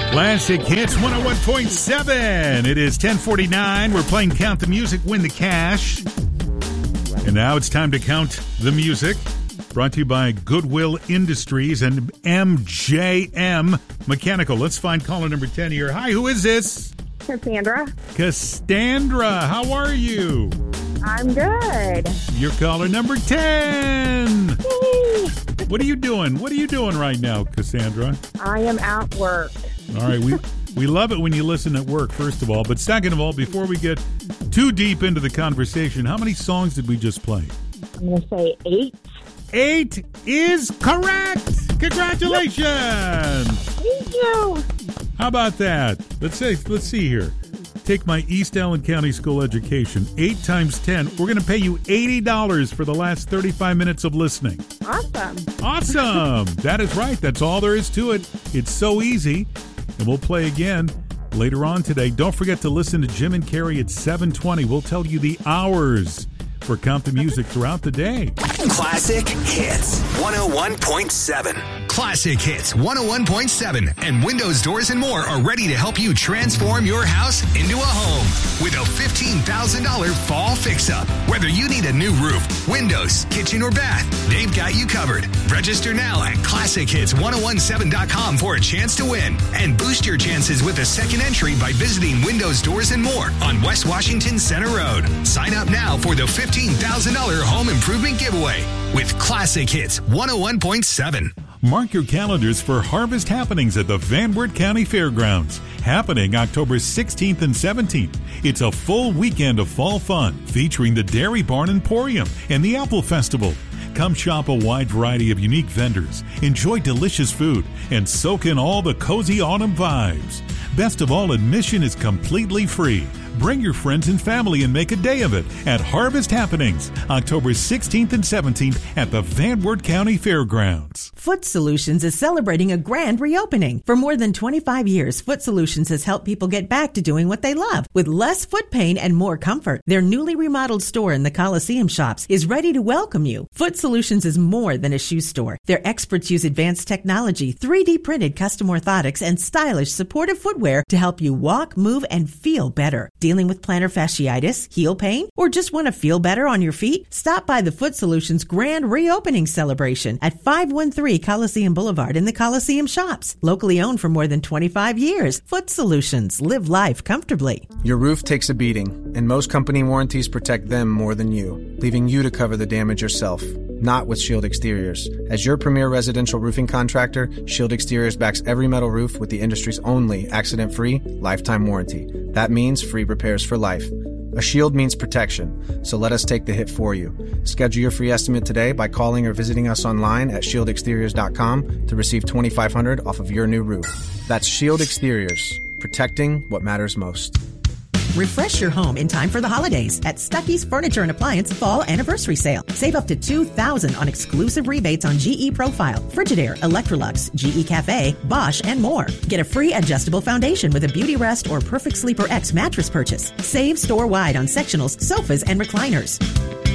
Classic Hits 101.7. It is 10:49. We're playing Count the Music, Win the Cash. And now it's time to count the music. Brought to you by Goodwill Industries and MJM Mechanical. Let's find caller number 10 here. Hi, who is this? Cassandra. Cassandra, how are you? I'm good. You're caller number 10. Yay. What are you doing? What are you doing right now, Cassandra? I am at work. All right, we love it when you listen at work, first of all. But second of all, before we get too deep into the conversation, how many songs did we just play? I'm going to say 8. 8 is correct. Congratulations. Thank you. How about that? Let's see here. Take my East Allen County School education. 8 times 10. We're going to pay you $80 for the last 35 minutes of listening. Awesome. Awesome. That is right. That's all there is to it. It's so easy. And we'll play again later on today. Don't forget to listen to Jim and Carrie at 7:20. We'll tell you the hours for Count the Music throughout the day. Classic Hits 101.7. Classic Hits 101.7 and Windows Doors and More are ready to help you transform your house into a home with a $15,000 fall fix-up. Whether you need a new roof, windows, kitchen, or bath, they've got you covered. Register now at ClassicHits1017.com for a chance to win and boost your chances with a second entry by visiting Windows Doors and More on West Washington Center Road. Sign up now for the $15,000 home improvement giveaway with Classic Hits 101.7. Mark your calendars for Harvest Happenings at the Van Wert County Fairgrounds, happening October 16th and 17th. It's a full weekend of fall fun featuring the Dairy Barn Emporium and the Apple Festival. Come shop a wide variety of unique vendors, enjoy delicious food, and soak in all the cozy autumn vibes. Best of all, admission is completely free. Bring your friends and family and make a day of it at Harvest Happenings, October 16th and 17th at the Van Wert County Fairgrounds. Foot Solutions is celebrating a grand reopening. For more than 25 years, Foot Solutions has helped people get back to doing what they love with less foot pain and more comfort. Their newly remodeled store in the Coliseum Shops is ready to welcome you. Foot Solutions is more than a shoe store. Their experts use advanced technology, 3D printed custom orthotics, and stylish supportive footwear to help you walk, move, and feel better. Dealing with plantar fasciitis, heel pain, or just want to feel better on your feet? Stop by the Foot Solutions Grand Reopening Celebration at 513 Coliseum Boulevard in the Coliseum Shops. Locally owned for more than 25 years, Foot Solutions. Live life comfortably. Your roof takes a beating, and most company warranties protect them more than you, leaving you to cover the damage yourself. Not with Shield Exteriors. As your premier residential roofing contractor, Shield Exteriors backs every metal roof with the industry's only accident-free lifetime warranty. That means free repairs for life. A shield means protection, so let us take the hit for you. Schedule your free estimate today by calling or visiting us online at shieldexteriors.com to receive $2,500 off of your new roof. That's Shield Exteriors, protecting what matters most. Refresh your home in time for the holidays at Stuckey's Furniture and Appliance Fall Anniversary Sale. Save up to $2,000 on exclusive rebates on GE Profile, Frigidaire, Electrolux, GE Cafe, Bosch, and more. Get a free adjustable foundation with a Beauty Rest or Perfect Sleeper X mattress purchase. Save store-wide on sectionals, sofas, and recliners.